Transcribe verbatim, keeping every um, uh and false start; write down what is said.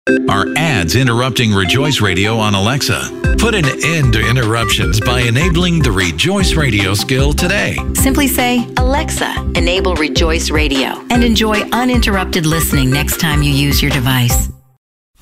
Are ads interrupting Rejoice Radio on Alexa? Put an end to interruptions by enabling the Rejoice Radio skill today. Simply say, Alexa, enable Rejoice Radio, and enjoy uninterrupted listening next time you use your device.